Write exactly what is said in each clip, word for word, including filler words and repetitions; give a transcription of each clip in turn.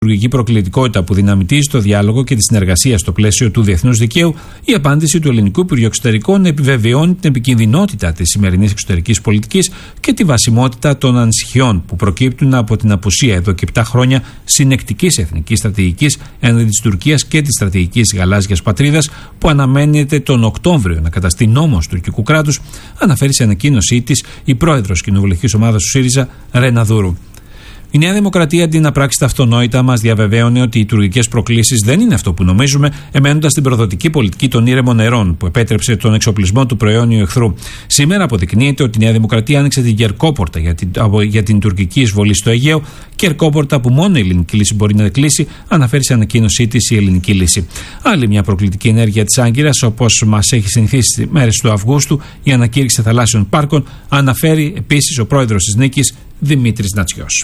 τουρκική προκλητικότητα που δυναμητίζει το διάλογο και τη συνεργασία στο πλαίσιο του διεθνούς δικαίου, η απάντηση του ελληνικού Υπουργείου Εξωτερικών επιβεβαιώνει την επικινδυνότητα της σημερινής εξωτερικής πολιτικής και τη βασιμότητα των ανησυχιών που προκύπτουν από την απουσία εδώ και επτά χρόνια συνεκτικής εθνικής στρατηγικής έναντι της Τουρκίας και της στρατηγικής γαλάζιας πατρίδας που αναμένεται τον Οκτώβριο να καταστεί νόμος του τουρκικού κράτους, αναφέρει σε ανακοίνωσή της η πρόεδρος κοινοβουλευτικής ομάδας του ΣΥΡΙΖΑ, Ρένα Δούρου. Η Νέα Δημοκρατία, αντί να πράξει τα αυτονόητα, μας διαβεβαίωνε ότι οι τουρκικές προκλήσεις δεν είναι αυτό που νομίζουμε, εμένοντας την προδοτική πολιτική των ήρεμων νερών που επέτρεψε τον εξοπλισμό του προαιώνιου εχθρού. Σήμερα αποδεικνύεται ότι η Νέα Δημοκρατία άνοιξε την κερκόπορτα για την, για την τουρκική εισβολή στο Αιγαίο, κερκόπορτα που μόνο η ελληνική λύση μπορεί να κλείσει, αναφέρει σε ανακοίνωσή της η ελληνική λύση. Άλλη μια προκλητική ενέργεια της Άγκυρας, όπως μας έχει συνηθίσει μέρες του Αυγούστου, η ανακήρυξη θαλάσσιων πάρκων, αναφέρει επίσης ο πρόεδρος της Νίκης, Δημήτρης Νατσιός.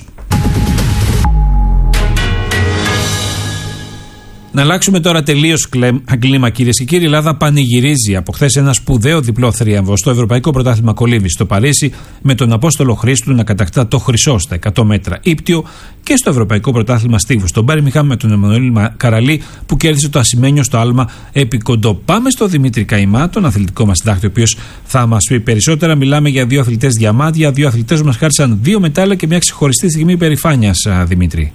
Να αλλάξουμε τώρα τελείως κλίμα, κυρίες και κύριοι. Η Ελλάδα πανηγυρίζει από χθες ένα σπουδαίο διπλό θρίαμβο στο Ευρωπαϊκό Πρωτάθλημα Κολύμβησης στο Παρίσι, με τον Απόστολο Χρήστου να κατακτά το χρυσό στα εκατό μέτρα ύπτιο, και στο Ευρωπαϊκό Πρωτάθλημα Στίβου στον Μπέρμιγχαμ με τον Εμμανουήλ Καραλή που κέρδισε το ασημένιο στο άλμα επί κοντό. Πάμε στο Δημήτρη Καϊμά, τον αθλητικό μας συντάκτη, ο οποίος θα μας πει περισσότερα. Μιλάμε για δύο αθλητές διαμάντια, δύο αθλητές που μας χάρισαν δύο μετάλλια και μια ξεχωριστή στιγμή περηφάνειας, Δημήτρη.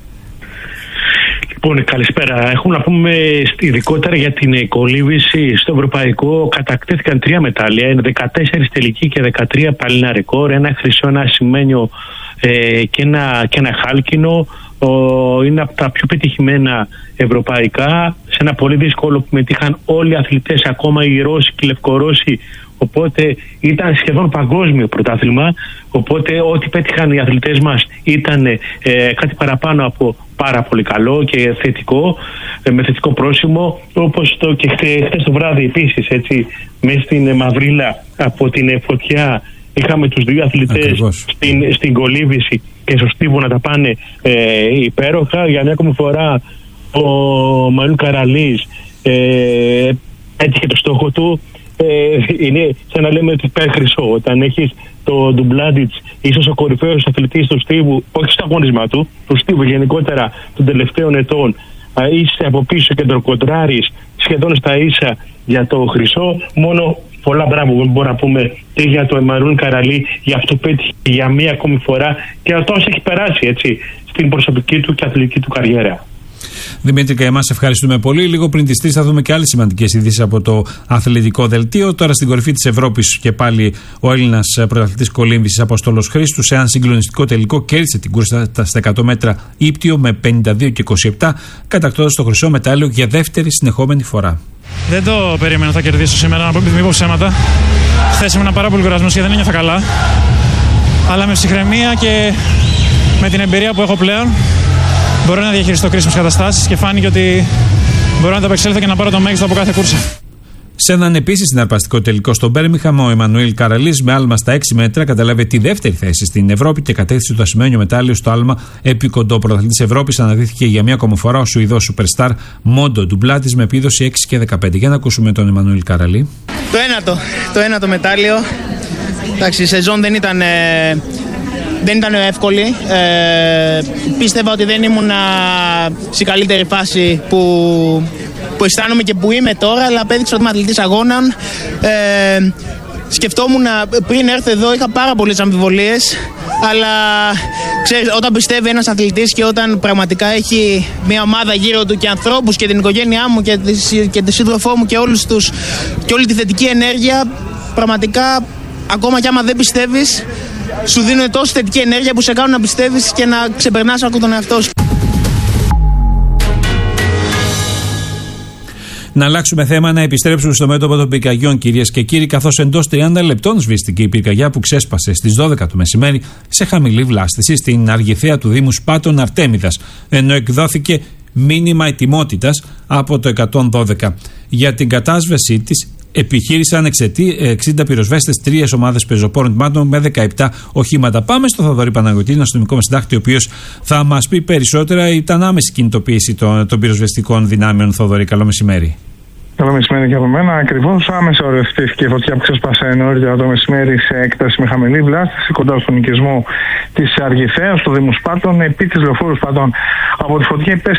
Λοιπόν, καλησπέρα. Έχουμε να πούμε ειδικότερα για την κολύμβηση στο ευρωπαϊκό. Κατακτήθηκαν τρία μετάλλια. Είναι δεκατέσσερα τελική και δεκατρία παλινά ρεκόρ. Ένα χρυσό, ένα ασημένιο ε, και, ένα, και ένα χάλκινο. Ο, είναι από τα πιο πετυχημένα ευρωπαϊκά. Σε ένα πολύ δύσκολο που μετήχαν όλοι οι αθλητές, ακόμα οι Ρώσοι και οι Λευκορώσοι. Οπότε ήταν σχεδόν παγκόσμιο πρωτάθλημα. Οπότε ό,τι πέτυχαν οι αθλητές μας ήταν ε, κάτι παραπάνω από πάρα πολύ καλό και θετικό, ε, με θετικό πρόσημο. Όπως το και χθες το βράδυ επίσης, έτσι, μέσα στην Μαυρίλα από την φωτιά είχαμε τους δύο αθλητές στην, στην κολύμβηση και στο Στίβο να τα πάνε ε, υπέροχα. Για μια ακόμη φορά ο Μανουήλ Καραλής ε, έτυχε το στόχο του. Ε, είναι σαν να λέμε ότι πάει χρυσό. Όταν έχεις το Ντουμπλάντιτς, ίσως ο κορυφαίος αθλητής του Στίβου, όχι στο αγώνισμα του, του Στίβου γενικότερα των τελευταίων ετών, είσαι από πίσω και τον κοντράρεις σχεδόν στα ίσα για το χρυσό. Μόνο πολλά μπράβο μπορούμε να πούμε και για το Εμμανουήλ Καραλή, για αυτό που πέτυχε για μία ακόμη φορά και αυτό έχει περάσει, έτσι, στην προσωπική του και αθλητική του καριέρα. Δημήτρη Καϊμά, σε ευχαριστούμε πολύ. Λίγο πριν τις τρεις θα δούμε και άλλες σημαντικές ειδήσεις από το αθλητικό δελτίο. Τώρα στην κορυφή της Ευρώπης και πάλι ο Έλληνας πρωταθλητής κολύμβησης Απόστολος Χρήστου σε ένα συγκλονιστικό τελικό κέρδισε την κούρσα στα εκατό μέτρα ύπτιο με πενήντα δύο και είκοσι επτά, κατακτώντας το χρυσό μετάλλιο για δεύτερη συνεχόμενη φορά. Δεν το περίμενα θα κερδίσω σήμερα, να μην πω ψέματα. Χθες ήμουν πάρα πολύ κουρασμένος και δεν ένιωθα καλά. Αλλά με ψυχραιμία και με την εμπειρία που έχω πλέον, μπορώ να διαχειριστώ κρίσιμες καταστάσεις και φάνηκε ότι μπορώ να τα απεξέλθω και να πάρω το μέγιστο από κάθε κούρσα. Σε έναν επίσης συναρπαστικό τελικό στο Μπέρμιγχαμ, ο Εμμανουήλ Καραλής με άλμα στα έξι μέτρα κατέλαβε τη δεύτερη θέση στην Ευρώπη και κατέκτησε το ασημένιο μετάλλιο στο άλμα επί κοντό. Πρωταθλητής Ευρώπης αναδύθηκε για μία ακόμα φορά ο Σουηδός σούπερσταρ Μόντο Ντουμπλάτης με επίδοση έξι και δεκαπέντε. Για να ακούσουμε τον Εμμανουήλ Καραλή. Το ένατο, το ένατο μετάλλιο. Εντάξει, η σεζόν δεν ήταν. Ε... Δεν ήταν εύκολη. Ε, πίστευα ότι δεν ήμουν σε καλύτερη φάση που, που αισθάνομαι και που είμαι τώρα, αλλά απέδειξα ότι είμαι αθλητής αγώνων. Ε, σκεφτόμουν πριν έρθω εδώ, είχα πάρα πολλές αμφιβολίες, αλλά ξέρεις, όταν πιστεύει ένας αθλητής και όταν πραγματικά έχει μια ομάδα γύρω του και ανθρώπους και την οικογένειά μου και τη, και τη σύντροφό μου και, όλους τους, και όλη τη θετική ενέργεια, πραγματικά ακόμα κι άμα δεν πιστεύεις, σου δίνουν τόση θετική ενέργεια που σε κάνουν να πιστεύεις και να ξεπερνάς από τον εαυτό σου. Να αλλάξουμε θέμα, να επιστρέψουμε στο μέτωπο των πυρκαγιών, κυρίες και κύριοι, καθώς εντός τριάντα λεπτών σβήστηκε η πυρκαγιά που ξέσπασε στις δώδεκα το μεσημέρι σε χαμηλή βλάστηση στην Αργυθέα του Δήμου Σπάτων Αρτέμιδας, ενώ εκδόθηκε μήνυμα ετοιμότητας από το εκατόν δώδεκα. Για την κατάσβεσή της επιχείρησαν εξήντα πυροσβέστες, τρεις ομάδες πεζοπόρων τμήματων με δεκαεπτά οχήματα. Πάμε στο Θοδωρή Παναγιωτή, ένα αστυνομικό μας συντάκτη, ο οποίος θα μας πει περισσότερα. Ήταν άμεση κινητοποίηση των, των πυροσβεστικών δυνάμεων. Θοδωρή, καλό μεσημέρι. Καλό μεσημέρι και από μένα. Ακριβώς άμεσα οριστήθηκε η φωτιά που ξέσπασε νωρίτερα το μεσημέρι σε έκταση με χαμηλή βλάστηση κοντά στον οικισμό της Αργυθέας, στο Δήμου Σπάτων, επί της λεωφόρου Σπάτων. Από τη φωτιά υπέστη